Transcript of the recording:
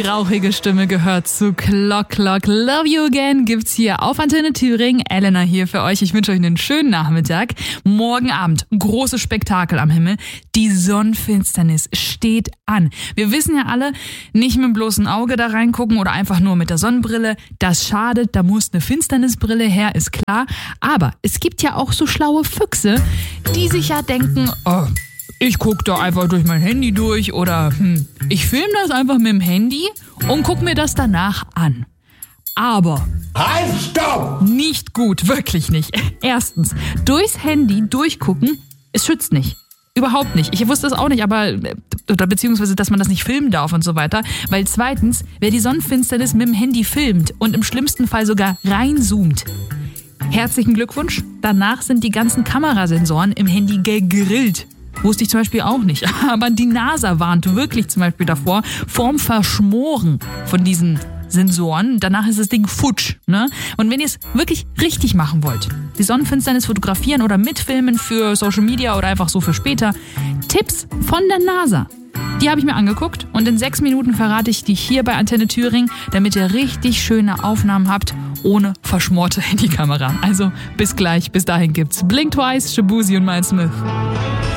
rauchige Stimme gehört zu Clock Clock. Love You Again gibt's hier auf Antenne Thüringen. Elena hier für euch. Ich wünsche euch einen schönen Nachmittag. Morgen Abend, großes Spektakel am Himmel. Die Sonnenfinsternis steht an. Wir wissen ja alle, nicht mit dem bloßen Auge da reingucken oder einfach nur mit der Sonnenbrille. Das schadet, da muss eine Finsternisbrille her, ist klar. Aber es gibt ja auch so schlaue Füchse, die sich ja denken, oh, ich gucke da einfach durch mein Handy durch oder ich filme das einfach mit dem Handy und gucke mir das danach an. Aber Halt, stopp! nicht gut, wirklich nicht. Erstens, durchs Handy durchgucken, es schützt nicht. Überhaupt nicht. Ich wusste es auch nicht, aber oder beziehungsweise, dass man das nicht filmen darf und so weiter. Weil zweitens, wer die Sonnenfinsternis mit dem Handy filmt und im schlimmsten Fall sogar reinzoomt, herzlichen Glückwunsch. Danach sind die ganzen Kamerasensoren im Handy gegrillt. Wusste ich zum Beispiel auch nicht. Aber die NASA warnt wirklich zum Beispiel davor, vorm Verschmoren von diesen Sensoren. Danach ist das Ding futsch. Ne? Und wenn ihr es wirklich richtig machen wollt, die Sonnenfinsternis fotografieren oder mitfilmen für Social Media oder einfach so für später, Tipps von der NASA. Die habe ich mir angeguckt und in 6 Minuten verrate ich die hier bei Antenne Thüringen, damit ihr richtig schöne Aufnahmen habt, ohne verschmorte Handykamera. Also bis gleich, bis dahin gibt's Blink Twice, Shabuzi und Miles Smith.